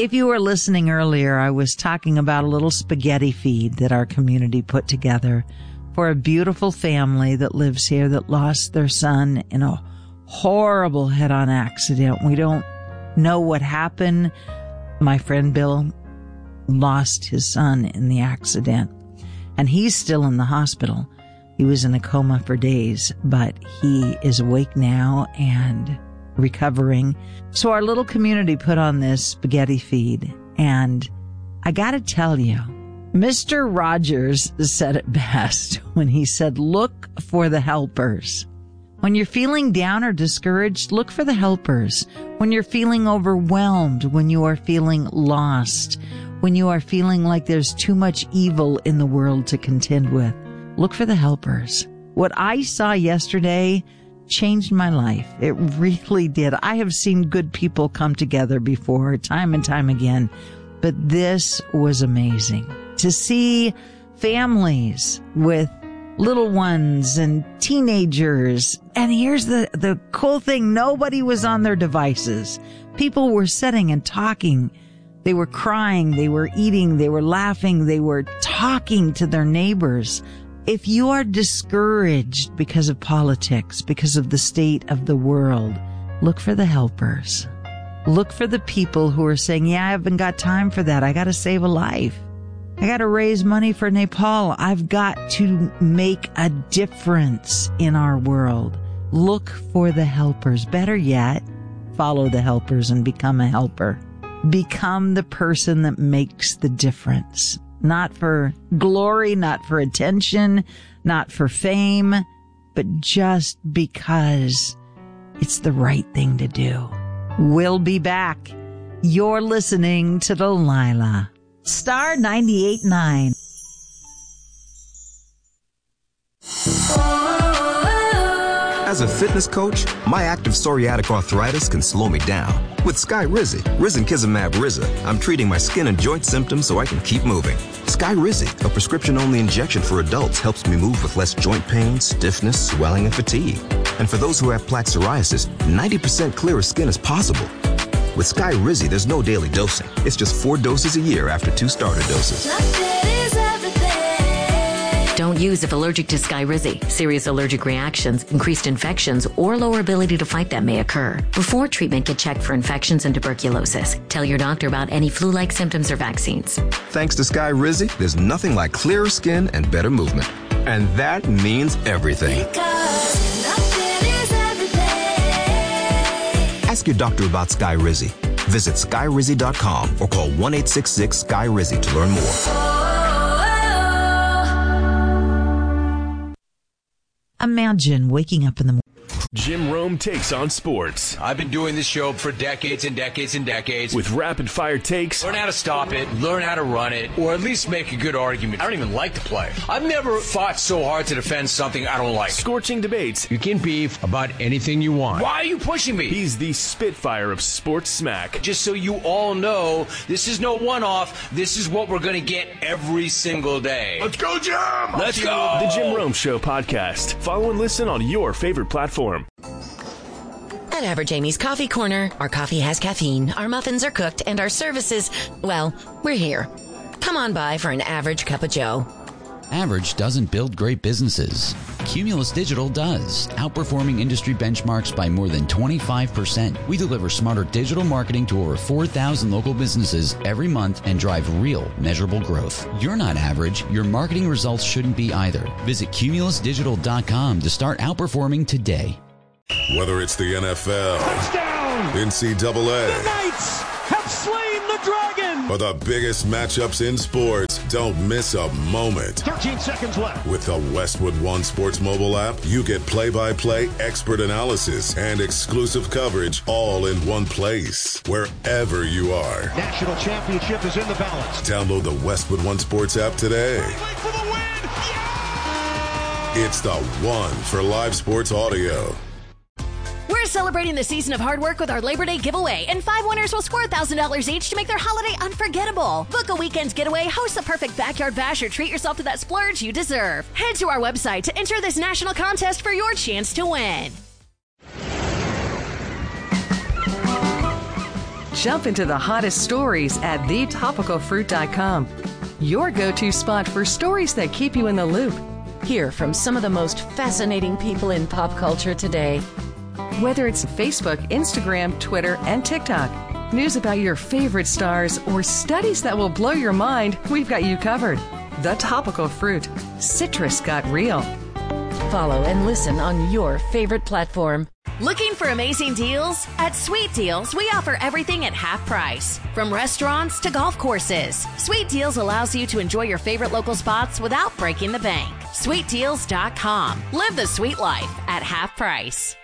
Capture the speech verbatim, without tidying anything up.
If you were listening earlier, I was talking about a little spaghetti feed that our community put together for a beautiful family that lives here that lost their son in a horrible head-on accident. We don't know what happened. My friend Bill lost his son in the accident, and he's still in the hospital. He was in a coma for days, but he is awake now and recovering. So our little community put on this spaghetti feed, and I gotta tell you, Mister Rogers said it best when he said, look for the helpers. When you're feeling down or discouraged, look for the helpers. When you're feeling overwhelmed, when you are feeling lost, when you are feeling like there's too much evil in the world to contend with, look for the helpers. What I saw yesterday changed my life. It really did. I have seen good people come together before, time and time again, but this was amazing. To see families with little ones and teenagers. And here's the, the cool thing. Nobody was on their devices. People were sitting and talking. They were crying. They were eating. They were laughing. They were talking to their neighbors. If you are discouraged because of politics, because of the state of the world, look for the helpers. Look for the people who are saying, yeah, I haven't got time for that. I got to save a life. I got to raise money for Nepal. I've got to make a difference in our world. Look for the helpers. Better yet, follow the helpers and become a helper. Become the person that makes the difference. Not for glory, not for attention, not for fame, but just because it's the right thing to do. We'll be back. You're listening to Delilah. Star ninety-eight point nine. As a fitness coach, my active psoriatic arthritis can slow me down. With Skyrizi, Risankizumab Riza, I'm treating my skin and joint symptoms so I can keep moving. Skyrizi, a prescription-only injection for adults, helps me move with less joint pain, stiffness, swelling, and fatigue. And for those who have plaque psoriasis, ninety percent clearer skin is possible. With Skyrizi, there's no daily dosing. It's just four doses a year after two starter doses. Don't use if allergic to Skyrizi. Serious allergic reactions, increased infections, or lower ability to fight them may occur. Before treatment, get checked for infections and tuberculosis. Tell your doctor about any flu-like symptoms or vaccines. Thanks to Skyrizi, there's nothing like clearer skin and better movement. And that means everything. Ask your doctor about Skyrizi. Visit Skyrizi dot com or call one eight six six Sky Rizi to learn more. Imagine waking up in the morning. Jim Rome takes on sports. I've been doing this show for decades and decades and decades. With rapid-fire takes. Learn how to stop it, learn how to run it, or at least make a good argument. I don't even like the play. I've never fought so hard to defend something I don't like. Scorching debates. You can beef about anything you want. Why are you pushing me? He's the Spitfire of sports smack. Just so you all know, this is no one-off. This is what we're going to get every single day. Let's go, Jim! Let's go! The Jim Rome Show podcast. Follow and listen on your favorite platform. At Average Amy's Coffee Corner, our coffee has caffeine, our muffins are cooked, and our services, well, we're here. Come on by for an average cup of joe. Average doesn't build great businesses. Cumulus Digital does, outperforming industry benchmarks by more than twenty-five percent. We deliver smarter digital marketing to over four thousand local businesses every month and drive real, measurable growth. You're not average. Your marketing results shouldn't be either. Visit Cumulus Digital dot com to start outperforming today. Whether it's the N F L, touchdown, N C double A, the Knights have slain the dragon, or the biggest matchups in sports, don't miss a moment. thirteen seconds left. With the Westwood One Sports mobile app, you get play-by-play expert analysis and exclusive coverage all in one place, wherever you are. National championship is in the balance. Download the Westwood One Sports app today. For the win. Yeah! It's the one for live sports audio. We're celebrating the season of hard work with our Labor Day giveaway, and five winners will score one thousand dollars each to make their holiday unforgettable. Book a weekend's getaway, host the perfect backyard bash, or treat yourself to that splurge you deserve. Head to our website to enter this national contest for your chance to win. Jump into the hottest stories at the topical fruit dot com. Your go-to spot for stories that keep you in the loop. Hear from some of the most fascinating people in pop culture today. Whether it's Facebook, Instagram, Twitter, and TikTok, news about your favorite stars, or studies that will blow your mind, we've got you covered. The Topical Fruit. Citrus got real. Follow and listen on your favorite platform. Looking for amazing deals? At Sweet Deals, we offer everything at half price. From restaurants to golf courses, Sweet Deals allows you to enjoy your favorite local spots without breaking the bank. sweet deals dot com. Live the sweet life at half price.